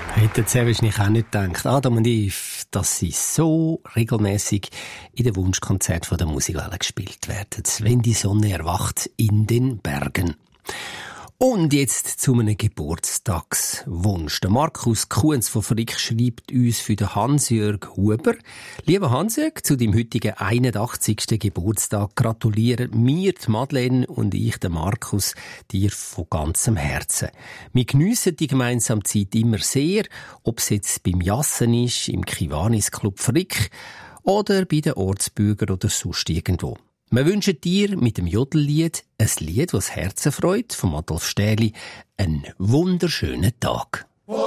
Hätte jetzt wahrscheinlich auch nicht gedacht, Adam und Eve, dass sie so regelmäßig in den Wunschkonzerten der Musikwelle gespielt werden. Wenn die Sonne erwacht in den Bergen. Und jetzt zu einem Geburtstagswunsch. Der Markus Kuhns von Frick schreibt uns für den Hans-Jörg Huber. Lieber Hans-Jörg, zu deinem heutigen 81. Geburtstag gratulieren mir, die Madeleine und ich, der Markus, dir von ganzem Herzen. Wir geniessen die gemeinsame Zeit immer sehr, ob es jetzt beim Jassen ist, im Kiwanis Club Frick oder bei den Ortsbürgern oder sonst irgendwo. Wir wünschen dir mit dem Jodellied, ein Lied, das Herzen freut, von Adolf Stähli, einen wunderschönen Tag.